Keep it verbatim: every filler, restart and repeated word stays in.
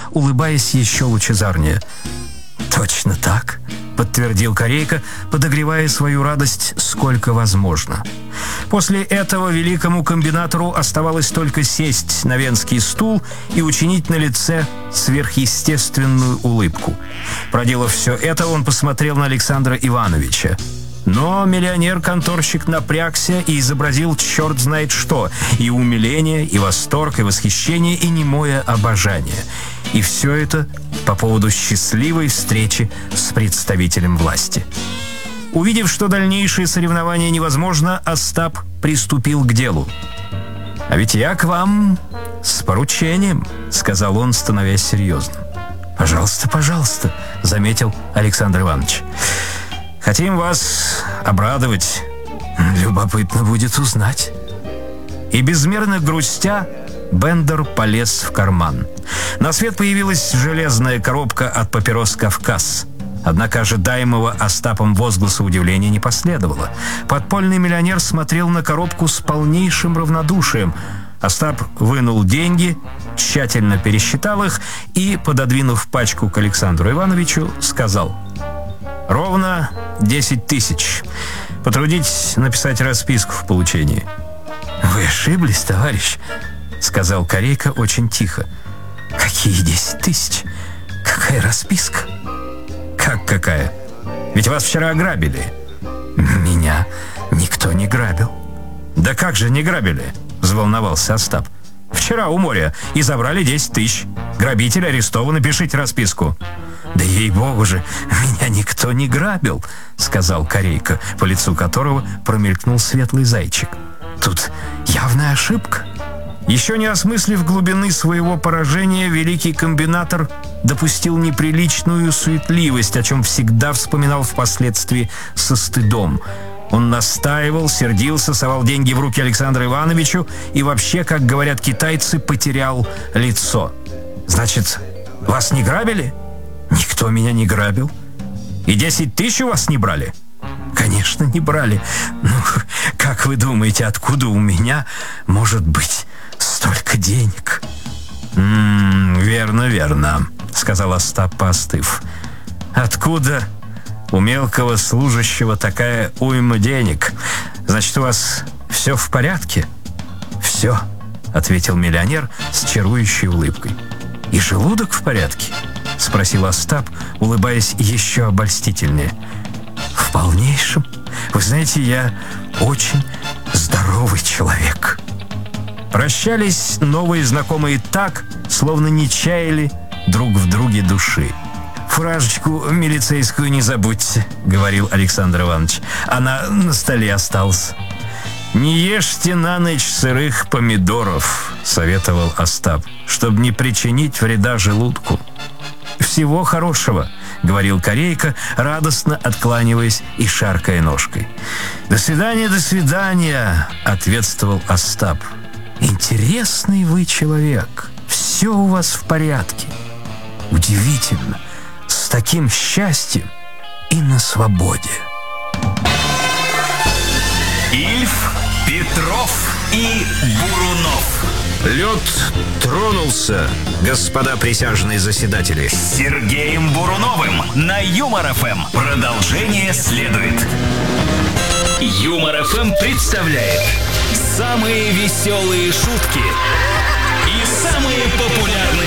улыбаясь еще лучезарнее. «Точно так», — подтвердил Корейка, подогревая свою радость сколько возможно. После этого великому комбинатору оставалось только сесть на венский стул и учинить на лице сверхъестественную улыбку. Проделав все это, он посмотрел на Александра Ивановича. Но миллионер-конторщик напрягся и изобразил черт знает что, и умиление, и восторг, и восхищение, и немое обожание. И все это по поводу счастливой встречи с представителем власти. Увидев, что дальнейшее соревнование невозможно, Остап приступил к делу. «А ведь я к вам с поручением», — сказал он, становясь серьезным. «Пожалуйста, пожалуйста», — заметил Александр Иванович. «Хотим вас обрадовать. Любопытно будет узнать». И безмерно грустя, Бендер полез в карман. На свет появилась железная коробка от папирос «Кавказ». Однако ожидаемого Остапом возгласа удивления не последовало. Подпольный миллионер смотрел на коробку с полнейшим равнодушием. Остап вынул деньги, тщательно пересчитал их и, пододвинув пачку к Александру Ивановичу, сказал: «Ровно десять тысяч. Потрудитесь написать расписку в получении». «Вы ошиблись, товарищ», — сказал Корейка очень тихо. «Какие десять тысяч? Какая расписка?» «Как какая? Ведь вас вчера ограбили». «Меня никто не грабил». «Да как же не грабили?» — взволновался Остап. «Вчера у моря и забрали десять тысяч. Грабитель арестован, пишите расписку». «Да ей-богу же, меня никто не грабил», — сказал Корейка, по лицу которого промелькнул светлый зайчик. «Тут явная ошибка». Еще не осмыслив глубины своего поражения, великий комбинатор допустил неприличную суетливость, о чем всегда вспоминал впоследствии со стыдом. Он настаивал, сердился, совал деньги в руки Александру Ивановичу и вообще, как говорят китайцы, потерял лицо. «Значит, вас не грабили?» «Никто меня не грабил». «И десять тысяч у вас не брали?» «Конечно, не брали. Ну, как вы думаете, откуда у меня может быть столько денег?» «М-м, верно, верно», — сказал Остап, поостыв. «Откуда у мелкого служащего такая уйма денег? Значит, у вас все в порядке?» «Все», — ответил миллионер с чарующей улыбкой. «И желудок в порядке?» — спросил Остап, улыбаясь еще обольстительнее. «В полнейшем. Вы знаете, я очень здоровый человек». Прощались новые знакомые так, словно не чаяли друг в друге души. «Фуражечку милицейскую не забудьте», — говорил Александр Иванович. «Она на столе осталась». «Не ешьте на ночь сырых помидоров», — советовал Остап, «чтобы не причинить вреда желудку». «Всего хорошего», — говорил Корейка, радостно откланиваясь и шаркая ножкой. «До свидания, до свидания», — ответствовал Остап. «Интересный вы человек. Все у вас в порядке. Удивительно. С таким счастьем и на свободе». Ильф, Петров и Бурунов. Лед тронулся, господа присяжные заседатели. С Сергеем Буруновым на Юмор-ФМ. Продолжение следует. Юмор-ФМ представляет самые веселые шутки и самые популярные